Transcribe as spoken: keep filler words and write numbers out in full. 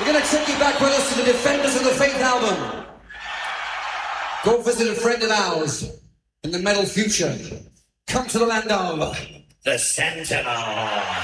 We're going to take you back with us to the Defenders of the Faith album. Go visit a friend of ours in the metal future. Come to the land of The Sentinel.